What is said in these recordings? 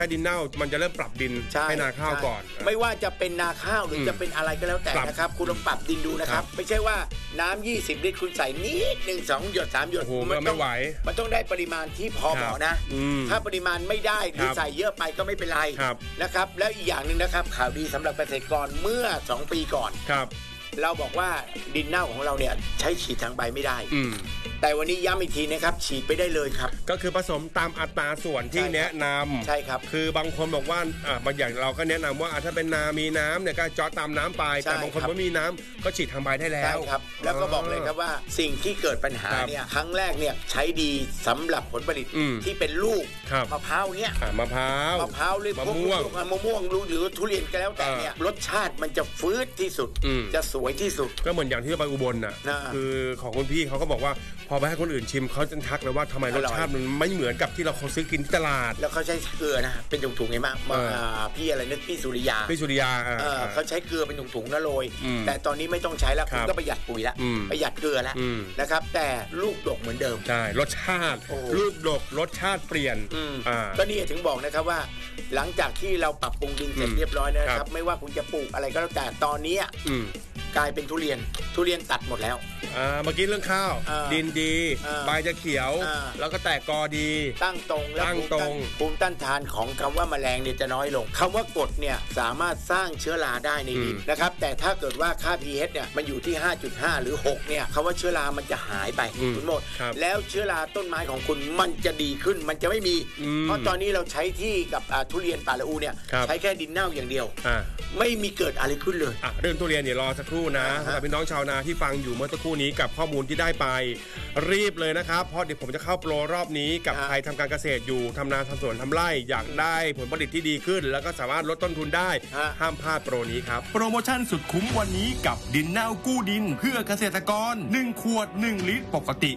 ดินเน่ามันจะเริ่มปรับดินให้นาข้าวก่อนไม่ว่าจะเป็นนาข้าวหรือจะเป็นอะไรก็แล้วแต่นะครับคุณลองปรับดินดูนะครับไม่ใช่ว่าน้ำ20 ลิตรคุณใส่นิด1 2 หยด 3 หยดมันไม่ไหวมันต้องได้ปริมาณที่พอเหมาะนะถ้าปริมาณไม่ได้หรือใส่เยอะไปก็ไม่เป็นไรนะครับแล้วอีกอย่างนึงนะครับข่าวดีสำหรับเกษตรกรเมื่อ2 ปีก่อนเราบอกว่าดินเน่าของเราเนี่ยใช้ฉีดทางใบไม่ได้แต่วันนี้ย้ำอีกทีนะครับฉีดไปได้เลยครับก็คือผสมตามอัตราส่วนที่แนะนำใช่ครับคือบางคนบอกว่าบางอย่างเราก็แนะนำว่าถ้าเป็นนามีน้ำเนี่ยก็เจาะตามน้ำไปแต่บางคนไม่มีน้ำก็ฉีดทางใบได้แล้วใช่ครับแล้วก็บอกเลยครับว่าสิ่งที่เกิดปัญหาเนี่ยครั้งแรกเนี่ยใช้ดีสำหรับผลผลิตที่เป็นลูกมะพร้าวเนี่ยมะพร้าวหรือมะม่วงหรือทุเรียนก็แล้วแต่เนี่ยรสชาติมันจะฟื้นที่สุดจะสวยที่สุดก็เหมือนอย่างที่ไปอุบลน่ะคือของคุณพี่เขาก็บอกว่าพอไปให้คนอื่นชิมเขาจะทักเลยว่าทำไมรสชาติมันไม่เหมือนกับที่เราซื้อกินที่ตลาดแล้วเขาใช้เกลือนะเป็นถุงๆไงมั้งพี่อะไรนึกพี่สุริยาเขาใช้เกลือเป็นถุงๆนะโรยแต่ตอนนี้ไม่ต้องใช้แล้วคุณก็ประหยัดปุ๋ยแล้วประหยัดเกลือแล้วนะครับแต่ลูกดกเหมือนเดิมใช่รสชาติลูกดกรสชาติเปลี่ยนก็นี่ถึงบอกนะครับว่าหลังจากที่เราปรับปรุงดินเสร็จเรียบร้อยนะครับไม่ว่าคุณจะปลูกอะไรก็แล้วแต่ตอนนี้กลายเป็นทุเรียนตัดหมดแล้วเมื่อกี้เรื่องข้าวดินดีใบจะเขียวแล้วก็แตกกอดีตั้งตรงแล้วภูมิต้านทานของคำว่าแมลงเนี่ยจะน้อยลงคำว่ากรดเนี่ยสามารถสร้างเชื้อราได้ในดินนะครับแต่ถ้าเกิดว่าค่า pH เนี่ยมันอยู่ที่ 5.5 หรือ 6 เนี่ยคำว่าเชื้อรามันจะหายไปทั้งหมดแล้วเชื้อราต้นไม้ของคุณมันจะดีขึ้นมันจะไม่มีเพราะตอนนี้เราใช้ที่กับทุเรียนป่าละอูเนี่ยใช้แค่ดินเน่าอย่างเดียวไม่มีเกิดอะไรขึ้นเลยเรื่องทุเรียนเดี๋ยวรอสักครู่นะสำหรับพี่น้องชาวนาที่ฟังอยู่เมื่อสักครู่นี้กับข้อมูลที่ได้ไปรีบเลยนะครับเพราะเดี๋ยวผมจะเข้าโปรรอบนี้กับใครทำการเกษตรอยู่ทำนาทำสวนทำไร่อยากได้ผลผลิตที่ดีขึ้นแล้วก็สามารถลดต้นทุนได้ห้ามพลาดโปรนี้ครับโปรโมชั่นสุดคุ้มวันนี้กับดินเน่ากู้ดินเพื่อเกษตรกร1 ขวด 1 ลิตรปกติ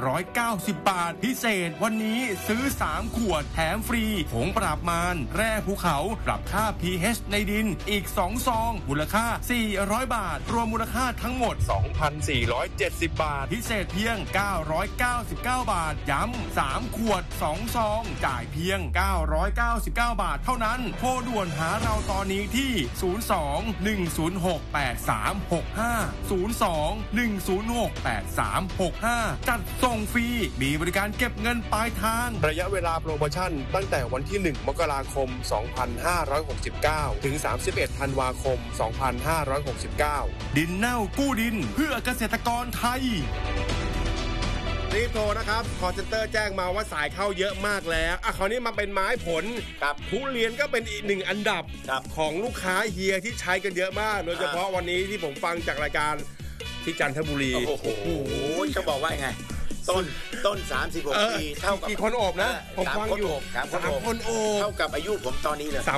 690 บาทพิเศษวันนี้ซื้อ3 ขวดแถมฟรีผงปราบมารแร่ภูเขาปรับค่า pH ในดินอีก2 ซองมูลค่า400 บาทรวมมูลค่าทั้งหมด 2,470 บาทพิเศษเพียง999 บาทย้ำ3 ขวด 2 ซองจ่ายเพียง999 บาทเท่านั้นโทรด่วนหาเราตอนนี้ที่02-106-8365 จัดส่งฟรีมีบริการเก็บเงินปลายทางระยะเวลาโปรโมชั่นตั้งแต่วันที่1 มกราคม 2569 ถึง 31 ธันวาคม 2569 ดินเน่ากู้ดินเพื่อเกษตรกรไทยรีบโทรนะครับคอลเซ็นเตอร์แจ้งมาว่าสายเข้าเยอะมากแล้วคราวนี้มาเป็นไม้ผลทุเรียนก็เป็นอีก1 อันดับของลูกค้าเฮียที่ใช้กันเยอะมากโดยเฉพาะวันนี้ที่ผมฟังจากรายการที่จันทบุรีโอ้โหเขาบอกว่าไงต้น36 ปีเท่ากับกี่คนโอบนะผมฟังอยู่ 3 คนโอบเท่ากับอายุผมตอนนี้เลย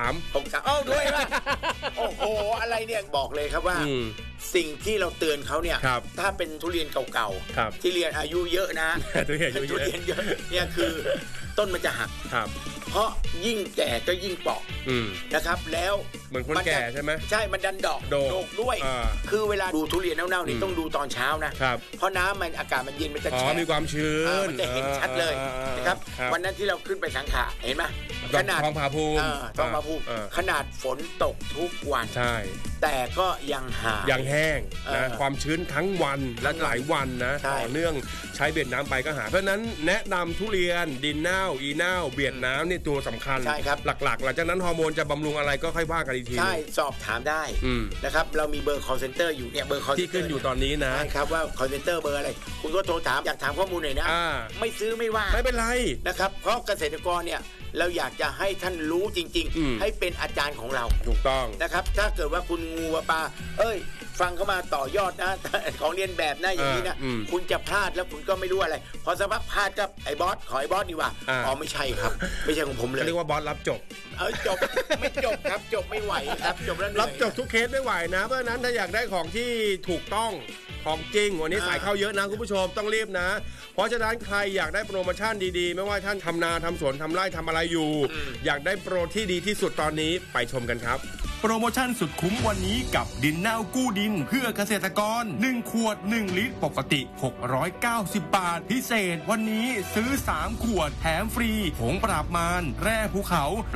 63 ด้วยป่ะโอ้โหอะไรเนี่ยบอกเลยครับว่าสิ่งที่เราเตือนเขาเนี่ยถ้าเป็นทุเรียนเก่าๆที่เรียนอายุเยอะนะทุเรียนเยอะเนี่ยคือต้นมันจะหักเพราะยิ่งแก่ก็ยิ่งเปราะนะครับแล้วเหมือนคนแก่ใช่ไหมใช่มันดันดอกด้วยคือเวลาดูทุเรียนเน่าๆนี่ต้องดูตอนเช้านะเพราะน้ำมันอากาศมันเย็นมันจะแฉะมีความชื้นมันจะเห็นชัดเลยนะครับวันนั้นที่เราขึ้นไปสังขะเห็นไหมขนาดท้องผาภูมิขนาดฝนตกทุกวันใช่แต่ก็ยังแห้งนะความชื้นทั้งวันและหลายวันนะต่อเนื่องใช้เบียดน้ำไปก็หาเพราะนั้นแนะนำทุเรียนดินเน่าอีเน่าเบียดน้ำนี่ตัวสำคัญใช่ครับหลักๆหลังจากนั้นฮอร์โมนจะบำรุงอะไรก็ค่อยว่ากันอีกทีใช่สอบถามได้นะครับเรามีเบอร์ call center อยู่เนี่ยเบอร์ call center ที่ขึ้นอยู่ตอนนี้นะใช่ครับว่า call center เบอร์อะไรคุณก็โทรถามอยากถามข้อมูลหน่อยนะไม่ซื้อไม่ว่าไม่เป็นไรนะครับเพราะเกษตรกรเนี่ยเราอยากจะให้ท่านรู้จริงๆให้เป็นอาจารย์ของเราถูกต้องนะครับถ้าเกิดว่าคุณงูปลาฟังเข้ามาต่อยอดนะของเรียนแบบนะอย่างนี้นะคุณจะพลาดแล้วคุณก็ไม่รู้อะไรพอสักพักพลาดกับไอ้บอสขอไอ้บอสดีกว่าไม่ใช่ครับไม่ใช่ของผมเลยเรียกว่าบอสรับจบจบไม่จบครับจบไม่ไหวครับจบแล้วรับจบทุกเคสไม่ไหวนะเพราะฉะนั้นถ้าอยากได้ของที่ถูกต้องของจริงวันนี้สายเข้าเยอะนะคุณผู้ชมต้องรีบนะเพราะฉะนั้นใครอยากได้โปรโมชั่นดีๆไม่ว่าท่านทำนาทำสวนทำไร่ทำอะไรอยู่อยากได้โปรที่ดีที่สุดตอนนี้ไปชมกันครับโปรโมชั่นสุดคุ้มวันนี้กับดินเน่ากู้ดินเพื่อเกษตรกร1 ขวด 1 ลิตรปกติ690 บาทพิเศษวันนี้ซื้อ3 ขวดแถมฟรีผงปราบมารแร่ภูเขา